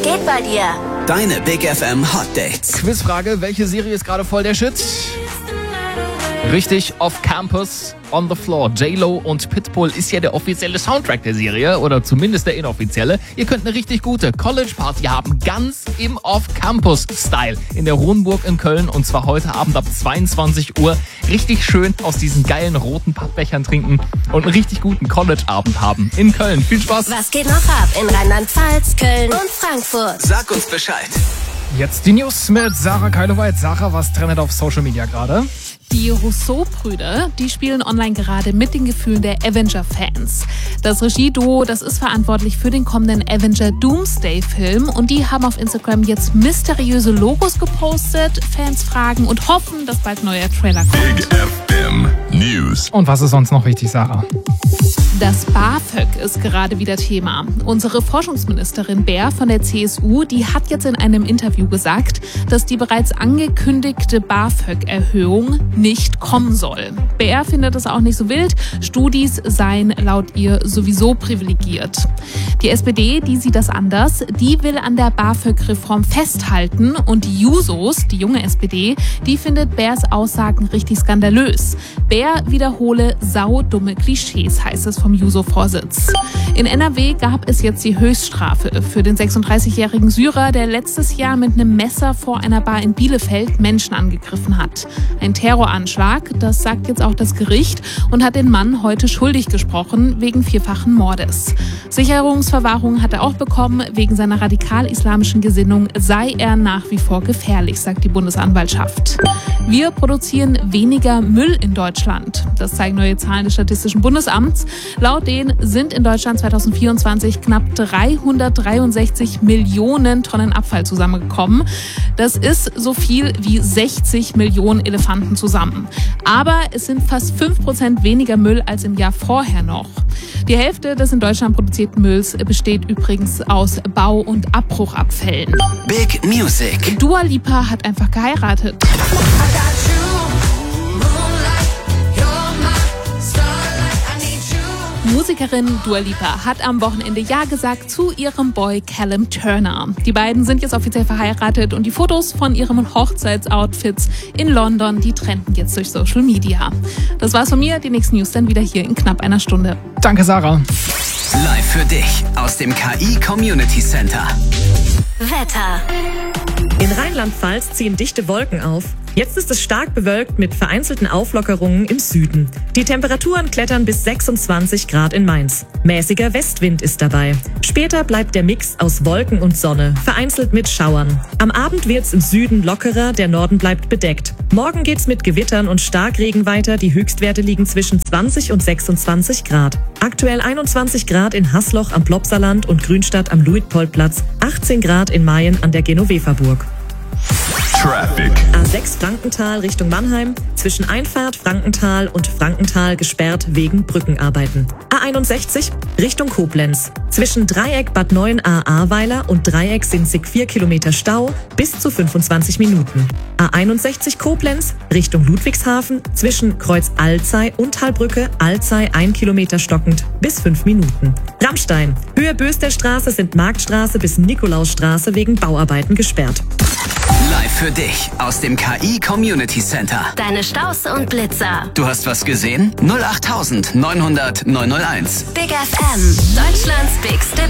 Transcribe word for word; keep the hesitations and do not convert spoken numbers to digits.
geht bei dir? Deine Big F M Hot Dates. Quizfrage, welche Serie ist gerade voll der Shit? Richtig, Off Campus, On the Floor. J-Lo und Pitbull ist ja der offizielle Soundtrack der Serie oder zumindest der inoffizielle. Ihr könnt eine richtig gute College-Party haben, ganz im Off-Campus-Style in der Hohenburg in Köln und zwar heute Abend ab zweiundzwanzig Uhr. Richtig schön aus diesen geilen roten Pappbechern trinken und einen richtig guten College-Abend haben in Köln. Viel Spaß! Was geht noch ab in Rheinland-Pfalz, Köln und Frankfurt? Sag uns Bescheid. Jetzt die News mit Sarah Keiloweit. Sarah, was trendet auf Social Media gerade? Die Rousseau-Brüder, die spielen online gerade mit den Gefühlen der Avenger-Fans. Das Regieduo, das ist verantwortlich für den kommenden Avenger Doomsday-Film und die haben auf Instagram jetzt mysteriöse Logos gepostet. Fans fragen und hoffen, dass bald ein neuer Trailer kommt. Big F M News. Und was ist sonst noch wichtig, Sarah? Das BAföG ist gerade wieder Thema. Unsere Forschungsministerin Baer von der C S U, die hat jetzt in einem Interview gesagt, dass die bereits angekündigte BAföG-Erhöhung nicht kommen soll. Baer findet es auch nicht so wild. Studis seien laut ihr sowieso privilegiert. Die S P D, die sieht das anders. Die will an der BAföG-Reform festhalten und die Jusos, die junge S P D, die findet Baers Aussagen richtig skandalös. Baer wiederhole saudumme Klischees, heißt es vom Juso-Vorsitz. In N R W gab es jetzt die Höchststrafe für den sechsunddreißigjährigen Syrer, der letztes Jahr mit einem Messer vor einer Bar in Bielefeld Menschen angegriffen hat. Ein Terroranschlag, das sagt jetzt auch das Gericht und hat den Mann heute schuldig gesprochen wegen vierfachen Mordes. Sicherungsverwahrung hat er auch bekommen. Wegen seiner radikal-islamischen Gesinnung sei er nach wie vor gefährlich, sagt die Bundesanwaltschaft. Wir produzieren weniger Müll in Deutschland. Das zeigen neue Zahlen des Statistischen Bundesamts. Laut denen sind in Deutschland zweitausendvierundzwanzig knapp dreihundertdreiundsechzig Millionen Tonnen Abfall zusammengekommen. Das ist so viel wie sechzig Millionen Elefanten zusammen. Aber es sind fast fünf Prozent weniger Müll als im Jahr vorher noch. Die Hälfte des in Deutschland produzierten Mülls besteht übrigens aus Bau- und Abbruchabfällen. Big Music. Dua Lipa hat einfach geheiratet. Musikerin Dua Lipa hat am Wochenende Ja gesagt zu ihrem Boy Callum Turner. Die beiden sind jetzt offiziell verheiratet und die Fotos von ihren Hochzeitsoutfits in London, die trenden jetzt durch Social Media. Das war's von mir, die nächsten News dann wieder hier in knapp einer Stunde. Danke, Sarah. Live für dich aus dem K I Community Center. Wetter. In Rheinland-Pfalz ziehen dichte Wolken auf. Jetzt ist es stark bewölkt mit vereinzelten Auflockerungen im Süden. Die Temperaturen klettern bis sechsundzwanzig Grad in Mainz. Mäßiger Westwind ist dabei. Später bleibt der Mix aus Wolken und Sonne, vereinzelt mit Schauern. Am Abend wird's im Süden lockerer, der Norden bleibt bedeckt. Morgen geht's mit Gewittern und Starkregen weiter. Die Höchstwerte liegen zwischen zwanzig und sechsundzwanzig Grad. Aktuell einundzwanzig Grad in Haßloch am Plopsaland und Grünstadt am Luitpoldplatz, achtzehn Grad in Mayen an der Genoveferburg. Traffic. A sechs Frankenthal Richtung Mannheim, zwischen Einfahrt Frankenthal und Frankenthal gesperrt wegen Brückenarbeiten. A einundsechzig Richtung Koblenz, zwischen Dreieck Bad Neuenahr-Ahrweiler und Dreieck Sinzig vier Kilometer Stau bis zu fünfundzwanzig Minuten. A einundsechzig Koblenz Richtung Ludwigshafen, zwischen Kreuz Alzey und Talbrücke Alzey ein Kilometer stockend bis fünf Minuten. Rammstein, Höhe Bösterstraße sind Marktstraße bis Nikolausstraße wegen Bauarbeiten gesperrt. Live für dich aus dem K I Community Center. Deine Staus und Blitzer. Du hast was gesehen? null acht neunhundert neunhundert neunhunderteins. Big F M. Deutschlands bigste